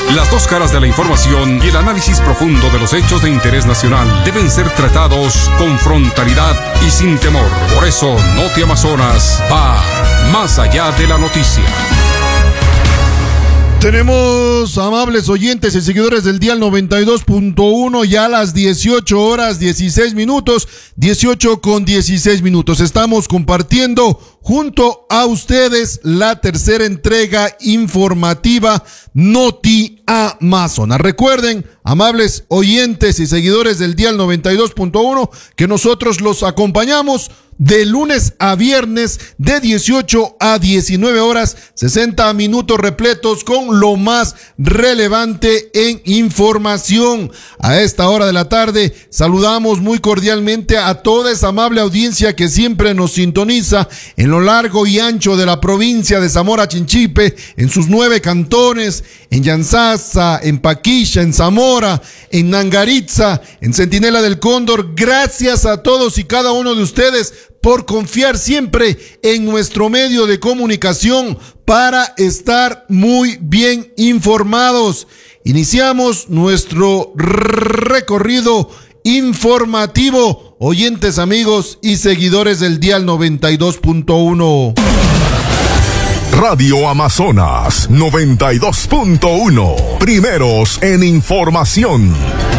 Las dos caras de la información y el análisis profundo de los hechos de interés nacional deben ser tratados con frontalidad y sin temor. Por eso, Noti Amazonas va más allá de la noticia. Tenemos, amables oyentes y seguidores del dial 92.1, ya a las 18 horas 16 minutos, 18 con 16 minutos. Estamos compartiendo junto a ustedes la tercera entrega informativa Noti Amazonas. Recuerden, amables oyentes y seguidores del dial 92.1, que nosotros los acompañamos de lunes a viernes de 18 a 19 horas, 60 minutos repletos con lo más relevante en información. A esta hora de la tarde saludamos muy cordialmente a toda esa amable audiencia que siempre nos sintoniza en lo largo y ancho de la provincia de Zamora Chinchipe, en sus 9 cantones, en Yanzasa, en Paquilla, en Zamora, en Nangaritza, en Centinela del Cóndor. Gracias a todos y cada uno de ustedes por confiar siempre en nuestro medio de comunicación para estar muy bien informados. Iniciamos nuestro recorrido informativo, oyentes, amigos y seguidores del dial 92.1. Radio Amazonas 92.1, primeros en información.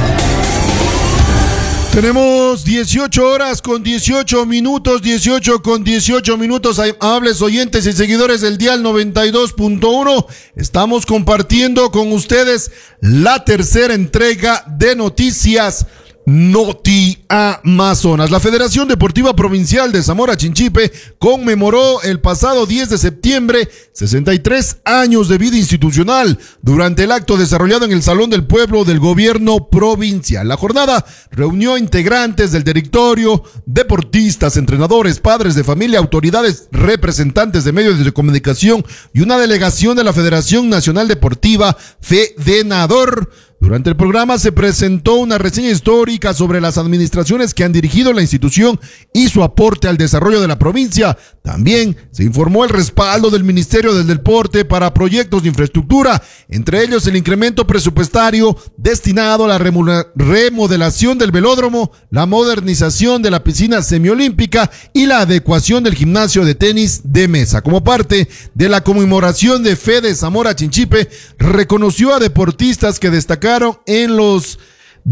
Tenemos 18 horas con 18 minutos, 18 con 18 minutos, amables oyentes y seguidores del dial 92.1. Estamos compartiendo con ustedes la tercera entrega de noticias Noti Amazonas. La Federación Deportiva Provincial de Zamora Chinchipe conmemoró el pasado 10 de septiembre 63 años de vida institucional durante el acto desarrollado en el Salón del Pueblo del Gobierno Provincial. La jornada reunió integrantes del directorio, deportistas, entrenadores, padres de familia, autoridades, representantes de medios de comunicación y una delegación de la Federación Nacional Deportiva FEDENADOR. Durante el programa se presentó una reseña histórica sobre las administraciones que han dirigido la institución y su aporte al desarrollo de la provincia. También se informó el respaldo del Ministerio del Deporte para proyectos de infraestructura, entre ellos el incremento presupuestario destinado a la remodelación del velódromo, la modernización de la piscina semiolímpica y la adecuación del gimnasio de tenis de mesa. Como parte de la conmemoración de Fede Zamora Chinchipe, reconoció a deportistas que destacaron en los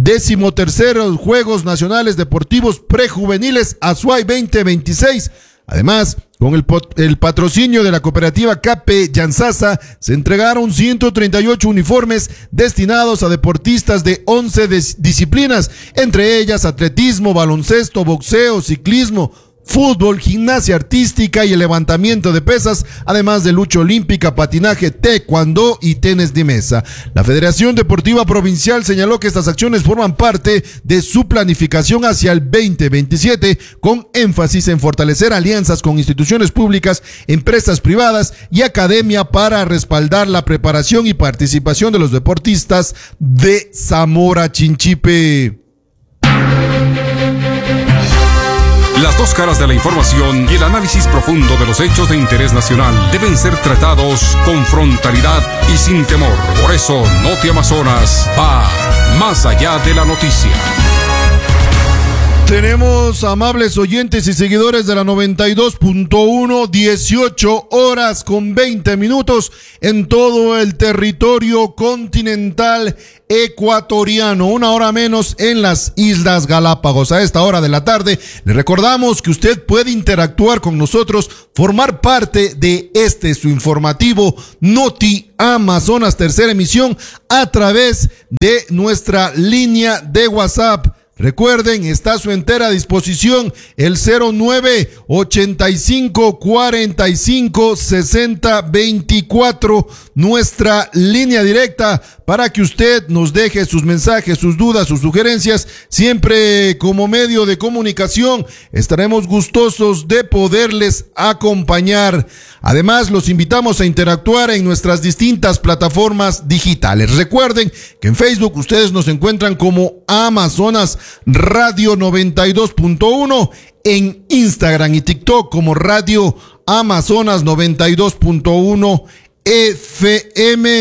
13º Juegos Nacionales Deportivos Prejuveniles Azuay 2026. Además, con el patrocinio de la cooperativa CAPE Yanzasa, se entregaron 138 uniformes destinados a deportistas de 11 disciplinas, entre ellas atletismo, baloncesto, boxeo, ciclismo, fútbol, gimnasia artística y el levantamiento de pesas, además de lucha olímpica, patinaje, taekwondo y tenis de mesa. La Federación Deportiva Provincial señaló que estas acciones forman parte de su planificación hacia el 2027, con énfasis en fortalecer alianzas con instituciones públicas, empresas privadas y academia para respaldar la preparación y participación de los deportistas de Zamora Chinchipe. Las dos caras de la información y el análisis profundo de los hechos de interés nacional deben ser tratados con frontalidad y sin temor. Por eso, Noti Amazonas va más allá de la noticia. Tenemos, amables oyentes y seguidores de la 92.1, 18 horas con 20 minutos en todo el territorio continental ecuatoriano, una hora menos en las Islas Galápagos. A esta hora de la tarde le recordamos que usted puede interactuar con nosotros, formar parte de su informativo Noti Amazonas tercera emisión a través de nuestra línea de WhatsApp. Recuerden, está a su entera disposición el 09-85-45-60-24, nuestra línea directa para que usted nos deje sus mensajes, sus dudas, sus sugerencias, siempre como medio de comunicación. Estaremos gustosos de poderles acompañar. Además, los invitamos a interactuar en nuestras distintas plataformas digitales. Recuerden que en Facebook ustedes nos encuentran como Amazonas Radio 92.1, en Instagram y TikTok como Radio Amazonas 92.1 FM.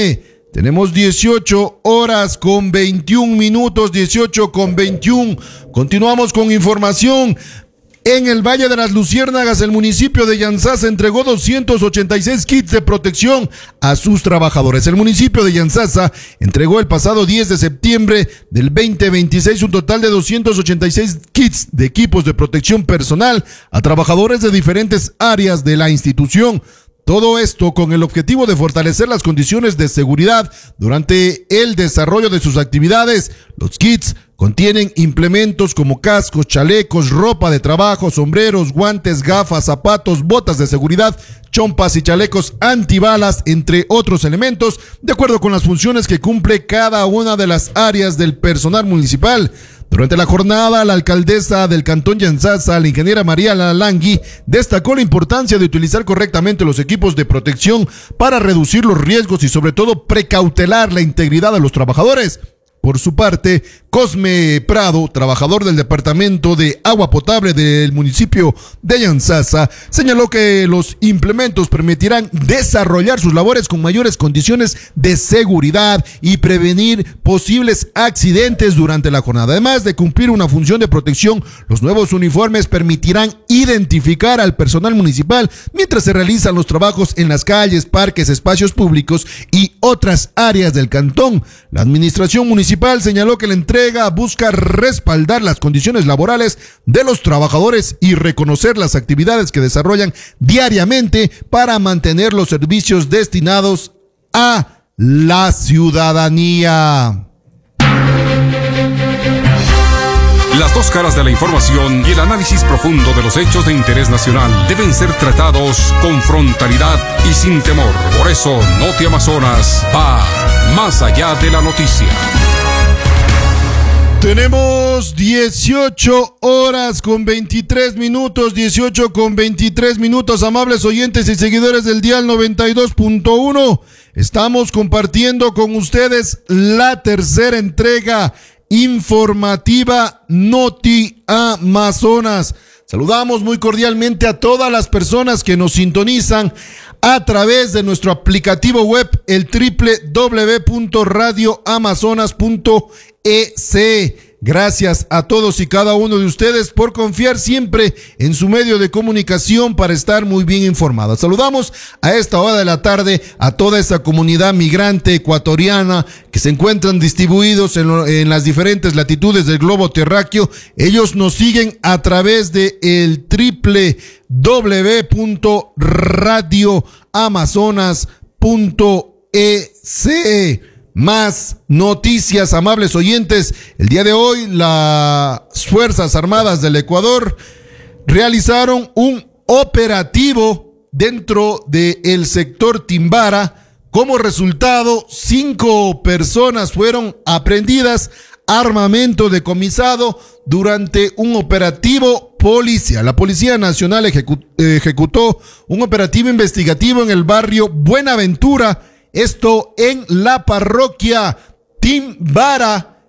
Tenemos 18 horas con 21 minutos, 18 con 21. Continuamos con información. En el Valle de las Luciérnagas, el municipio de Yantzaza entregó 286 kits de protección a sus trabajadores. El municipio de Yantzaza entregó el pasado 10 de septiembre del 2026 un total de 286 kits de equipos de protección personal a trabajadores de diferentes áreas de la institución. Todo esto con el objetivo de fortalecer las condiciones de seguridad durante el desarrollo de sus actividades. Los kits contienen implementos como cascos, chalecos, ropa de trabajo, sombreros, guantes, gafas, zapatos, botas de seguridad, chompas y chalecos antibalas, entre otros elementos, de acuerdo con las funciones que cumple cada una de las áreas del personal municipal. Durante la jornada, la alcaldesa del Cantón Yantzaza, la ingeniera María Lalangui, destacó la importancia de utilizar correctamente los equipos de protección para reducir los riesgos y sobre todo precautelar la integridad de los trabajadores. Por su parte, Cosme Prado, trabajador del Departamento de Agua Potable del municipio de Yantzaza, señaló que los implementos permitirán desarrollar sus labores con mayores condiciones de seguridad y prevenir posibles accidentes durante la jornada. Además de cumplir una función de protección, los nuevos uniformes permitirán identificar al personal municipal mientras se realizan los trabajos en las calles, parques, espacios públicos y otras áreas del cantón. La administración municipal señaló que la entrega busca respaldar las condiciones laborales de los trabajadores y reconocer las actividades que desarrollan diariamente para mantener los servicios destinados a la ciudadanía. Las dos caras de la información y el análisis profundo de los hechos de interés nacional deben ser tratados con frontalidad y sin temor. Por eso, Noti Amazonas va más allá de la noticia. Tenemos 18 horas con 23 minutos, 18 con 23 minutos, amables oyentes y seguidores del Dial 92.1. Estamos compartiendo con ustedes la tercera entrega informativa Noti Amazonas. Saludamos muy cordialmente a todas las personas que nos sintonizan a través de nuestro aplicativo web, el www.radioamazonas.es. Gracias a todos y cada uno de ustedes por confiar siempre en su medio de comunicación para estar muy bien informados. Saludamos a esta hora de la tarde a toda esta comunidad migrante ecuatoriana que se encuentran distribuidos en las diferentes latitudes del globo terráqueo. Ellos nos siguen a través de el www.radioamazonas.es. Más noticias, amables oyentes. El día de hoy, las Fuerzas Armadas del Ecuador realizaron un operativo dentro del sector Timbara. Como resultado, 5 personas fueron aprehendidas, armamento decomisado durante un operativo policial. La Policía Nacional ejecutó un operativo investigativo en el barrio Buenaventura, esto en la parroquia Timbara,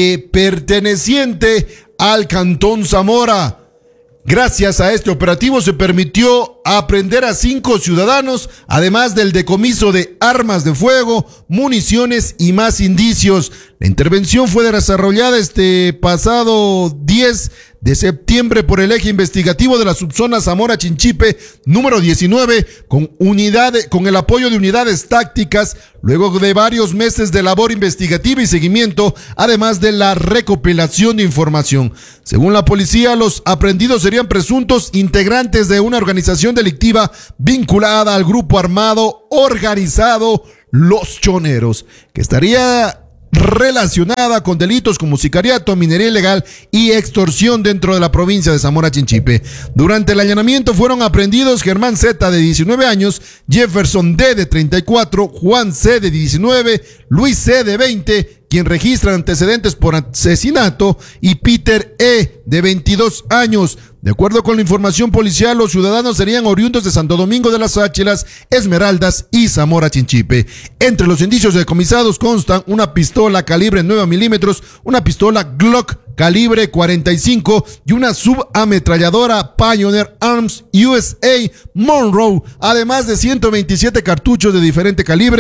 perteneciente al Cantón Zamora. Gracias a este operativo se permitió apreender a 5 ciudadanos, además del decomiso de armas de fuego, municiones y más indicios. La intervención fue desarrollada este pasado 10 de septiembre por el eje investigativo de la subzona Zamora Chinchipe número 19 con el apoyo de unidades tácticas, luego de varios meses de labor investigativa y seguimiento, además de la recopilación de información. Según la policía, los aprehendidos serían presuntos integrantes de una organización delictiva vinculada al grupo armado organizado Los Choneros, que estaría relacionada con delitos como sicariato, minería ilegal y extorsión dentro de la provincia de Zamora Chinchipe. Durante el allanamiento fueron aprehendidos Germán Z, de 19 años, Jefferson D, de 34, Juan C, de 19, Luis C, de 20, quien registra antecedentes por asesinato, y Peter E, de 22 años. De acuerdo con la información policial, los ciudadanos serían oriundos de Santo Domingo de las Áchilas, Esmeraldas y Zamora Chinchipe. Entre los indicios decomisados constan una pistola calibre 9 milímetros, una pistola Glock calibre 45 y una subametralladora Pioneer Arms USA Monroe, además de 127 cartuchos de diferente calibre.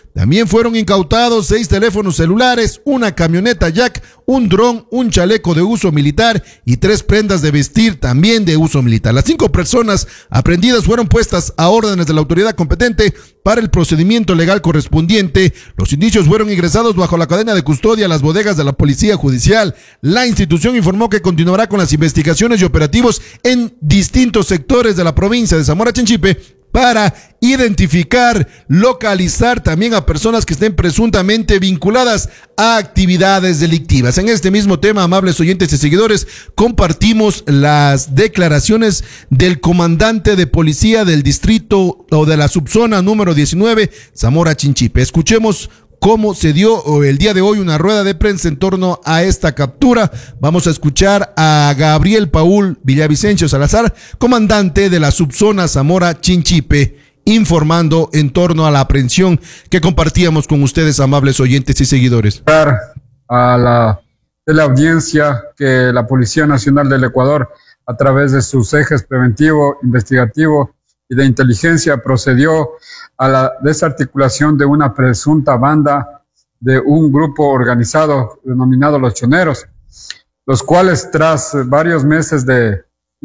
También fueron incautados 6 teléfonos celulares, una camioneta Jack, un dron, un chaleco de uso militar y 3 prendas de vestir también de uso militar. Las 5 personas aprehendidas fueron puestas a órdenes de la autoridad competente para el procedimiento legal correspondiente. Los indicios fueron ingresados bajo la cadena de custodia a las bodegas de la Policía Judicial. La institución informó que continuará con las investigaciones y operativos en distintos sectores de la provincia de Zamora Chinchipe para identificar, localizar también a personas que estén presuntamente vinculadas a actividades delictivas. En este mismo tema, amables oyentes y seguidores, compartimos las declaraciones del comandante de policía del distrito o de la subzona número 19, Zamora Chinchipe. Escuchemos cómo se dio el día de hoy una rueda de prensa en torno a esta captura. Vamos a escuchar a Gabriel Paul Villavicencio Salazar, comandante de la subzona Zamora Chinchipe, informando en torno a la aprehensión que compartíamos con ustedes, amables oyentes y seguidores. A la teleaudiencia que la Policía Nacional del Ecuador, a través de sus ejes preventivo, investigativo y de inteligencia, procedió a la desarticulación de una presunta banda de un grupo organizado denominado Los Choneros, los cuales tras varios meses de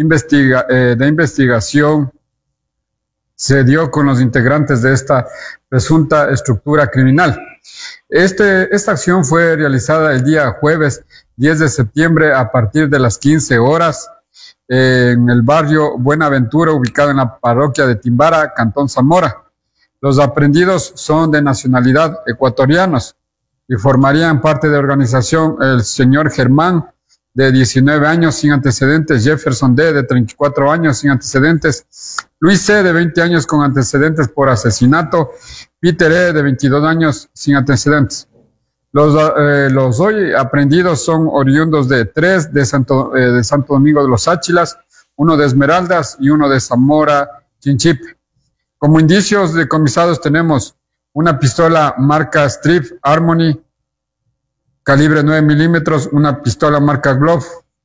investigación se dio con los integrantes de esta presunta estructura criminal. Esta acción fue realizada el día jueves 10 de septiembre a partir de las 15 horas en el barrio Buenaventura, ubicado en la parroquia de Timbara, Cantón Zamora. Los aprehendidos son de nacionalidad ecuatorianos y formarían parte de la organización el señor Germán, de 19 años sin antecedentes, Jefferson D., de 34 años sin antecedentes, Luis C., de 20 años con antecedentes por asesinato, Peter E., de 22 años sin antecedentes. Los hoy aprehendidos son oriundos de 3 de Santo Domingo de los Áchilas, 1 de Esmeraldas y 1 de Zamora Chinchipe. Como indicios decomisados tenemos una pistola marca Strip Harmony, calibre 9 milímetros, una pistola marca Glove,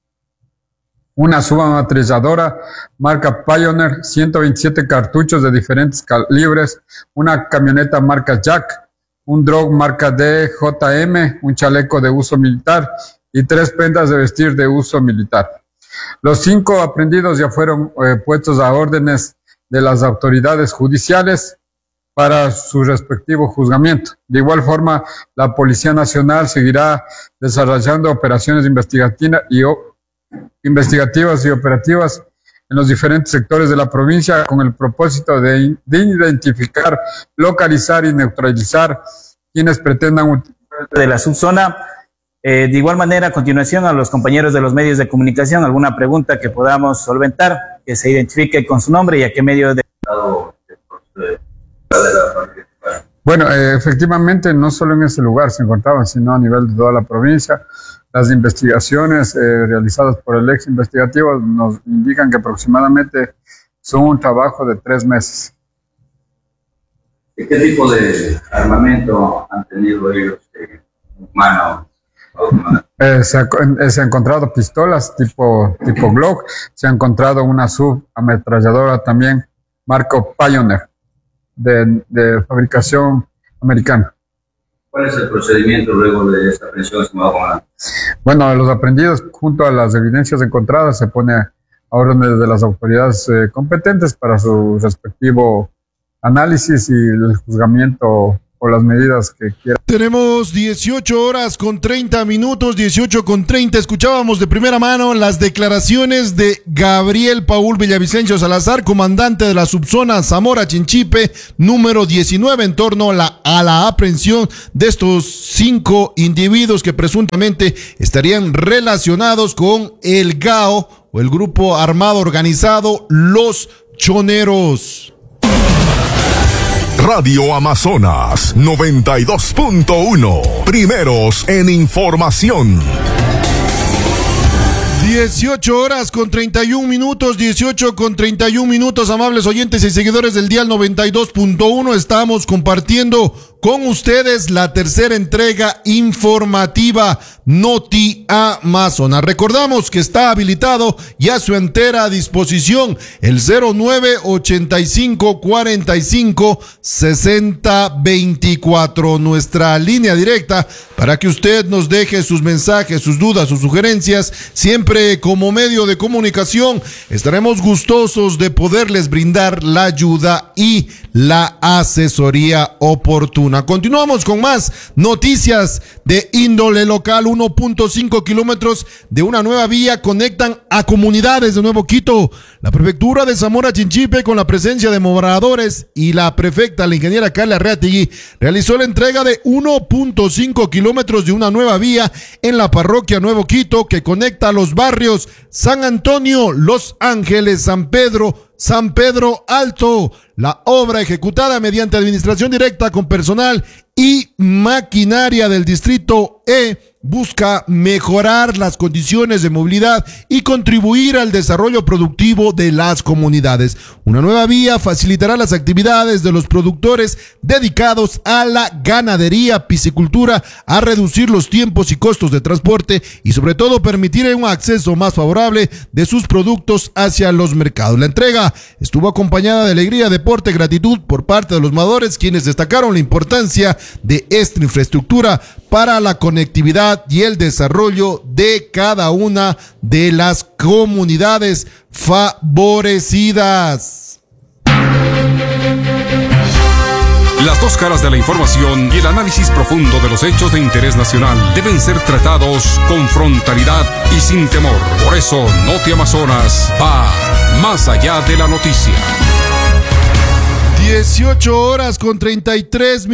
una subametralladora marca Pioneer, 127 cartuchos de diferentes calibres, una camioneta marca Jack, un dron marca DJM, un chaleco de uso militar y 3 prendas de vestir de uso militar. Los 5 aprehendidos ya fueron puestos a órdenes de las autoridades judiciales para su respectivo juzgamiento. De igual forma, la Policía Nacional seguirá desarrollando operaciones investigativas y operativas en los diferentes sectores de la provincia con el propósito de identificar, localizar y neutralizar quienes pretendan de la subzona. De igual manera, a continuación, a los compañeros de los medios de comunicación, alguna pregunta que podamos solventar, que se identifique con su nombre y a qué medio de... Bueno, efectivamente, no solo en ese lugar se encontraban, sino a nivel de toda la provincia. Las investigaciones realizadas por el ex investigativo nos indican que aproximadamente son un trabajo de 3 meses. ¿Qué tipo de armamento han tenido ellos humano? Se ha encontrado pistolas tipo Glock, se ha encontrado una subametralladora también marco Pioneer de fabricación americana. ¿Cuál es el procedimiento luego de esta aprehensión, estimado comandante? Bueno, los aprehendidos junto a las evidencias encontradas se pone a órdenes de las autoridades competentes para su respectivo análisis y el juzgamiento o las medidas que quieran. Tenemos 18 horas con 30 minutos, 18 con 30. Escuchábamos de primera mano las declaraciones de Gabriel Paul Villavicencio Salazar, comandante de la subzona Zamora Chinchipe, número 19, en torno a la aprehensión de estos 5 individuos que presuntamente estarían relacionados con el GAO o el grupo armado organizado Los Choneros. Radio Amazonas 92.1. Primeros en información. 18 horas con 31 minutos, 18 con 31 minutos, amables oyentes y seguidores del dial 92.1. Estamos compartiendo con ustedes la tercera entrega informativa Noti Amazonas. Recordamos que está habilitado y a su entera disposición el 0985456024, nuestra línea directa para que usted nos deje sus mensajes, sus dudas, sus sugerencias, siempre como medio de comunicación. Estaremos gustosos de poderles brindar la ayuda y la asesoría oportuna. Continuamos con más noticias de índole local. 1.5 kilómetros de una nueva vía conectan a comunidades de Nuevo Quito. La prefectura de Zamora Chinchipe, con la presencia de moradores y la prefecta, la ingeniera Carla Reategui, realizó la entrega de 1.5 kilómetros de una nueva vía en la parroquia Nuevo Quito que conecta a los barrios San Antonio, Los Ángeles, San Pedro Alto. La obra, ejecutada mediante administración directa con personal y maquinaria del distrito E, busca mejorar las condiciones de movilidad y contribuir al desarrollo productivo de las comunidades. Una nueva vía facilitará las actividades de los productores dedicados a la ganadería, piscicultura, a reducir los tiempos y costos de transporte y sobre todo permitir un acceso más favorable de sus productos hacia los mercados. La entrega estuvo acompañada de alegría, deporte, gratitud por parte de los moradores, quienes destacaron la importancia de esta infraestructura para la conectividad y el desarrollo de cada una de las comunidades favorecidas. Las dos caras de la información y el análisis profundo de los hechos de interés nacional deben ser tratados con frontalidad y sin temor. Por eso, Noti Amazonas va más allá de la noticia. 18:33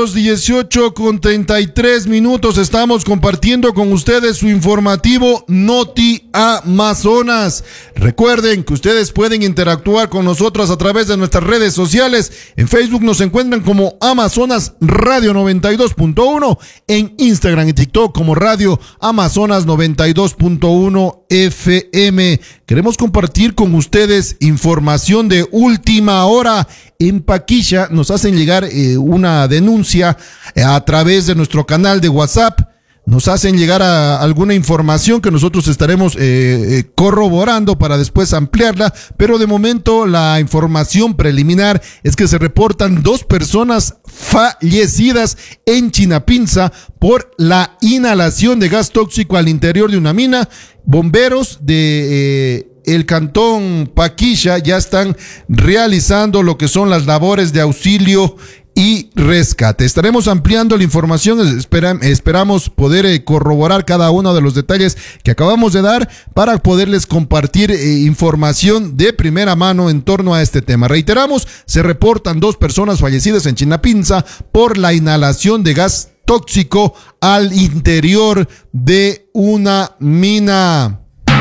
minutos, estamos compartiendo con ustedes su informativo Noti Amazonas. Recuerden que ustedes pueden interactuar con nosotros a través de nuestras redes sociales. En Facebook nos encuentran como Amazonas Radio 92.1, en Instagram y TikTok como Radio Amazonas 92.1 FM. Queremos compartir con ustedes información de última hora. En Paquilla nos hacen llegar una denuncia a través de nuestro canal de WhatsApp. Nos hacen llegar alguna información que nosotros estaremos corroborando para después ampliarla, pero de momento la información preliminar es que se reportan 2 personas fallecidas en Chinapinza por la inhalación de gas tóxico al interior de una mina. Bomberos de el cantón Paquilla ya están realizando lo que son las labores de auxilio y rescate. Estaremos ampliando la información, esperamos poder corroborar cada uno de los detalles que acabamos de dar para poderles compartir información de primera mano en torno a este tema. Reiteramos, se reportan 2 personas fallecidas en Chinapinza por la inhalación de gas tóxico al interior de una mina.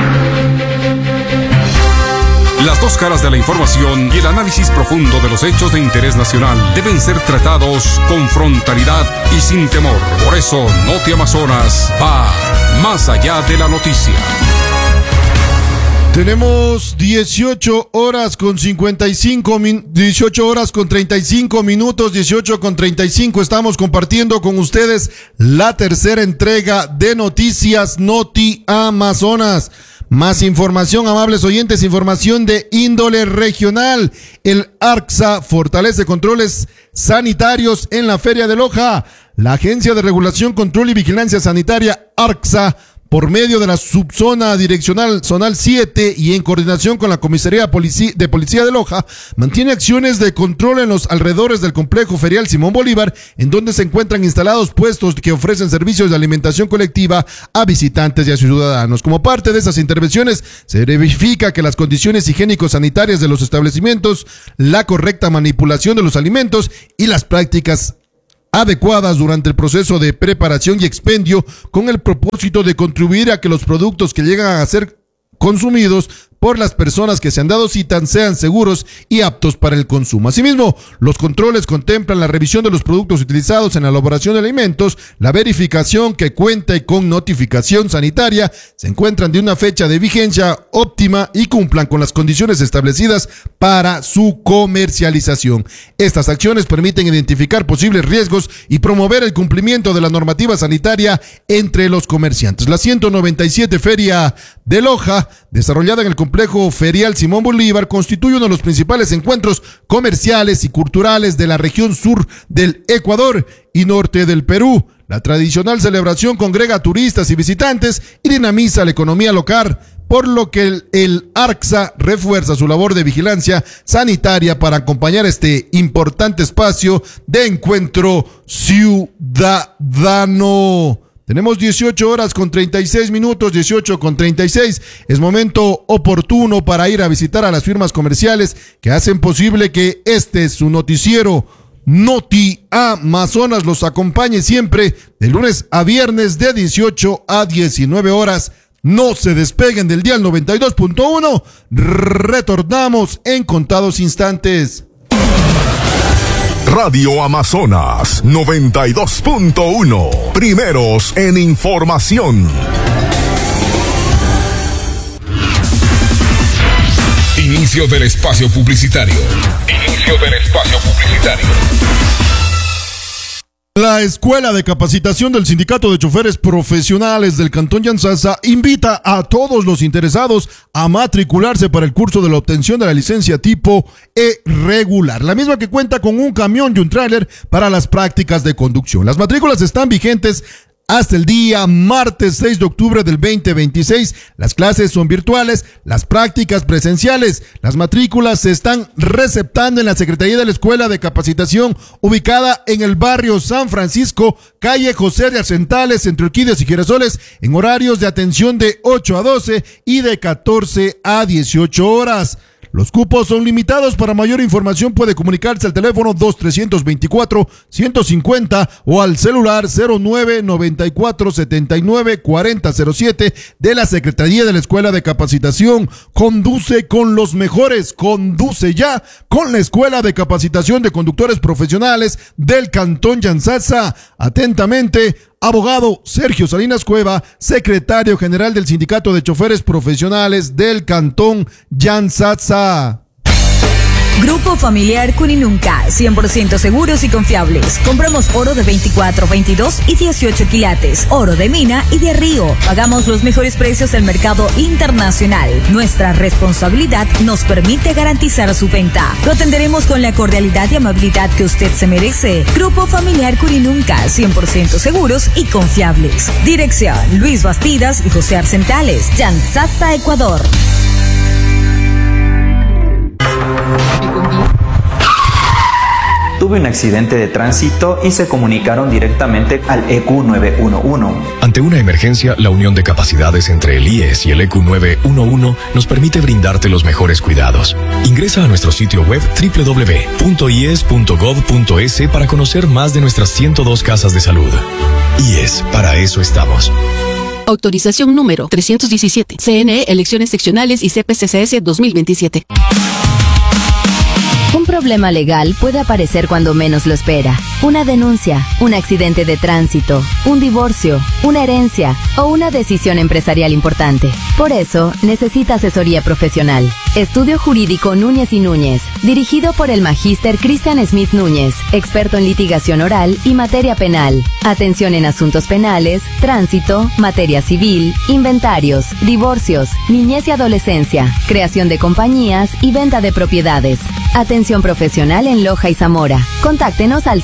Las dos caras de la información y el análisis profundo de los hechos de interés nacional deben ser tratados con frontalidad y sin temor. Por eso, Noti Amazonas va más allá de la noticia. Tenemos 18:35 minutos, 18:35. Estamos compartiendo con ustedes la tercera entrega de Noticias Noti Amazonas. Más información, amables oyentes, información de índole regional. El ARCSA fortalece controles sanitarios en la Feria de Loja. La Agencia de Regulación, Control y Vigilancia Sanitaria, ARCSA, por medio de la subzona direccional zonal 7 y en coordinación con la Comisaría de Policía de Loja, mantiene acciones de control en los alrededores del complejo ferial Simón Bolívar, en donde se encuentran instalados puestos que ofrecen servicios de alimentación colectiva a visitantes y a ciudadanos. Como parte de esas intervenciones, se verifica que las condiciones higiénico-sanitarias de los establecimientos, la correcta manipulación de los alimentos y las prácticas adecuadas durante el proceso de preparación y expendio, con el propósito de contribuir a que los productos que llegan a ser consumidos por las personas que se han dado cita sean seguros y aptos para el consumo. Asimismo, los controles contemplan la revisión de los productos utilizados en la elaboración de alimentos, la verificación que cuente con notificación sanitaria, se encuentran de una fecha de vigencia óptima y cumplan con las condiciones establecidas para su comercialización. Estas acciones permiten identificar posibles riesgos y promover el cumplimiento de la normativa sanitaria entre los comerciantes. La 197 Feria de Loja, desarrollada en el complejo ferial Simón Bolívar, constituye uno de los principales encuentros comerciales y culturales de la región sur del Ecuador y norte del Perú. La tradicional celebración congrega a turistas y visitantes y dinamiza la economía local, por lo que el ARCSA refuerza su labor de vigilancia sanitaria para acompañar este importante espacio de encuentro ciudadano. Tenemos 18 horas con 36 minutos, 18 con 36. Es momento oportuno para ir a visitar a las firmas comerciales que hacen posible que su noticiero Noti Amazonas los acompañe siempre de lunes a viernes de 18 a 19 horas. No se despeguen del dial 92.1. Retornamos en contados instantes. Radio Amazonas 92.1. Primeros en información. Inicio del espacio publicitario. La Escuela de Capacitación del Sindicato de Choferes Profesionales del Cantón Yanzasa invita a todos los interesados a matricularse para el curso de la obtención de la licencia tipo E regular, la misma que cuenta con un camión y un tráiler para las prácticas de conducción. Las matrículas están vigentes hasta el día martes 6 de octubre del 2026. Las clases son virtuales, las prácticas presenciales. Las matrículas se están receptando en la Secretaría de la Escuela de Capacitación, ubicada en el barrio San Francisco, calle José de Arcentales, entre Orquídeas y Girasoles, en horarios de atención de 8 a 12 y de 14 a 18 horas. Los cupos son limitados. Para mayor información puede comunicarse al teléfono 2324-150 o al celular 0994-794007 de la Secretaría de la Escuela de Capacitación. Conduce con los mejores, conduce ya con la Escuela de Capacitación de Conductores Profesionales del Cantón Yanzasa. Atentamente, abogado Sergio Salinas Cueva, secretario general del Sindicato de Choferes Profesionales del Cantón Yanzasa. Grupo Familiar Cuninunca, 100% seguros y confiables. Compramos oro de 24, 22 y 18 quilates, oro de mina y de río. Pagamos los mejores precios del mercado internacional. Nuestra responsabilidad nos permite garantizar su venta. Lo atenderemos con la cordialidad y amabilidad que usted se merece. Grupo Familiar Cuninunca, 100% seguros y confiables. Dirección: Luis Bastidas y José Arcentales, Yanzasa, Ecuador. Tuve un accidente de tránsito y se comunicaron directamente al EQ 911. Ante una emergencia, la unión de capacidades entre el IES y el EQ 911 nos permite brindarte los mejores cuidados. Ingresa a nuestro sitio web www.ies.gov.es para conocer más de nuestras 102 casas de salud. IES, para eso estamos. Autorización número 317. CNE, Elecciones Seccionales y CPCCS 2027. Un problema legal puede aparecer cuando menos lo espera. Una denuncia, un accidente de tránsito, un divorcio, una herencia o una decisión empresarial importante. Por eso, necesita asesoría profesional. Estudio Jurídico Núñez y Núñez, dirigido por el magíster Cristian Smith Núñez, experto en litigación oral y materia penal. Atención en asuntos penales, tránsito, materia civil, inventarios, divorcios, niñez y adolescencia, creación de compañías y venta de propiedades. Atención profesional en Loja y Zamora. Contáctenos al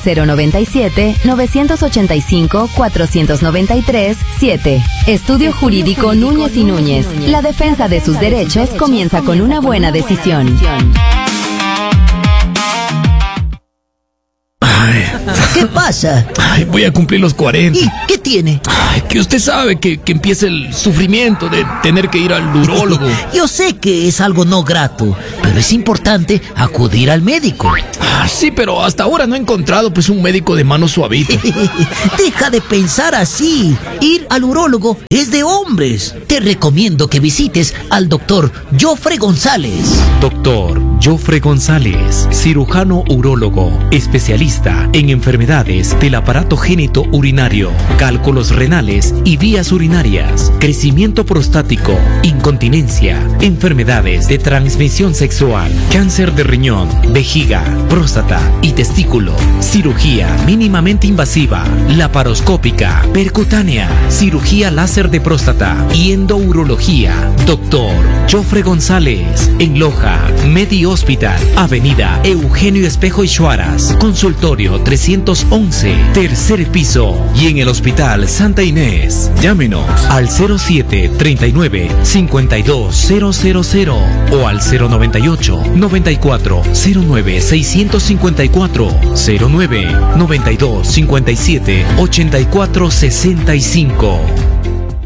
097-985-493-7. Estudio Jurídico Núñez y Núñez. La defensa de sus derechos comienza con una buena decisión. ¿Qué pasa? Voy a cumplir los 40. ¿Y qué tiene? Que usted sabe que empieza el sufrimiento de tener que ir al urólogo. Yo sé que es algo no grato, pero es importante acudir al médico. Sí, pero hasta ahora no he encontrado pues un médico de mano suavita. Deja de pensar así. Ir al urólogo es de hombres. Te recomiendo que visites al doctor Jofre González. Doctor Jofre González, cirujano urólogo, especialista en enfermedades del aparato genitourinario, cálculos renales y vías urinarias, crecimiento prostático, incontinencia, enfermedades de transmisión sexual, cáncer de riñón, vejiga, próstata y testículo, cirugía mínimamente invasiva, laparoscópica, percutánea, cirugía láser de próstata y endourología. Doctor Jofre González, en Loja, Medi Hospital, Avenida Eugenio Espejo y Chuaras, consultorio 311, tercer piso, y en el Hospital Santa Inés. Llámenos al 0739-52000 o al 098-9409-654, 09-92-57-84-65.